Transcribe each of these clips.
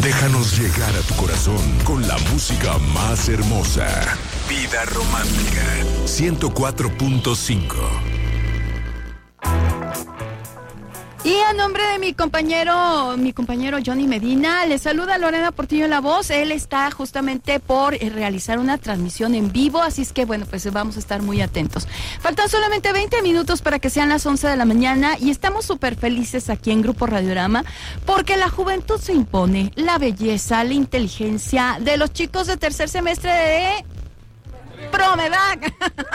Déjanos llegar a tu corazón con la música más hermosa. Vida Romántica 104.5. Y a nombre de mi compañero Johnny Medina, le saluda Lorena Portillo en la voz. Él está justamente por realizar una transmisión en vivo, así es que bueno, pues vamos a estar muy atentos. Faltan solamente 20 minutos para que sean las 11 de la mañana y estamos súper felices aquí en Grupo Radiorama porque la juventud se impone, la belleza, la inteligencia de los chicos de tercer semestre de Promedac.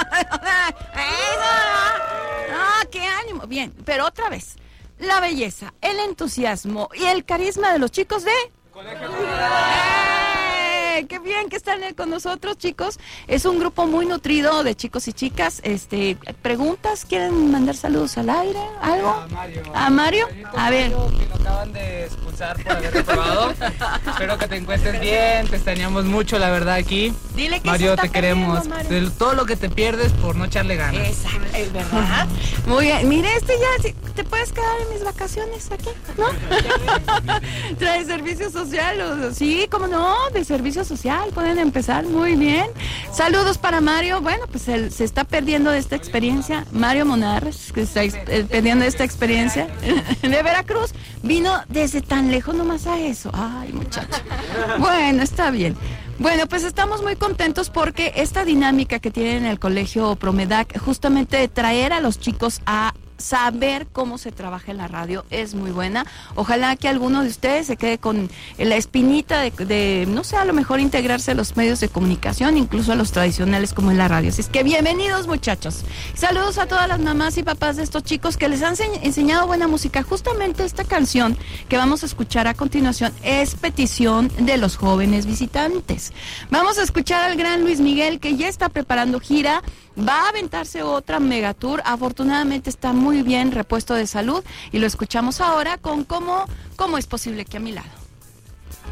¡Ah, qué ánimo! Bien, pero otra vez. La belleza, el entusiasmo y el carisma de los chicos de Colegio ¡qué bien que están con nosotros, chicos! Es un grupo muy nutrido de chicos y chicas. ¿Preguntas? ¿Quieren mandar saludos al aire? ¿Algo? ¿A Mario? A ver. Que nos acaban de expulsar por haber reprobado. Espero que te encuentres bien. Te extrañamos mucho, la verdad, aquí. Dile que Mario, te queremos. Mario. De todo lo que te pierdes por no echarle ganas. Exacto, es verdad. Muy bien. Mire, ya te puedes quedar en mis vacaciones aquí, ¿no? Trae servicio social. Sí, ¿cómo no? De servicio social. Pueden empezar muy bien. Saludos para Mario. Bueno, pues él se está perdiendo de esta experiencia. Mario Monarres, que está perdiendo de esta experiencia de Veracruz. Vino desde tan lejos nomás a eso. Ay, muchacho. Bueno, está bien. Bueno, pues estamos muy contentos porque esta dinámica que tienen en el colegio Promedac, justamente de traer a los chicos a saber cómo se trabaja en la radio, es muy buena. Ojalá que alguno de ustedes se quede con la espinita de no sé, a lo mejor integrarse a los medios de comunicación, incluso a los tradicionales como en la radio. Así es que bienvenidos, muchachos. Saludos a todas las mamás y papás de estos chicos que les han enseñado buena música. Justamente esta canción que vamos a escuchar a continuación es petición de los jóvenes visitantes. Vamos a escuchar al gran Luis Miguel, que ya está preparando gira. Va a aventarse otra megatour. Afortunadamente está muy bien repuesto de salud y lo escuchamos ahora con cómo es posible que a mi lado.